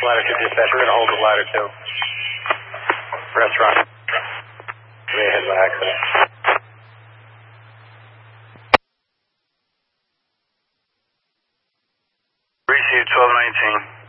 Ladder 2 dispatch, we're going to hold the ladder 2. Restaurant. Way ahead of the accident. Received 1219.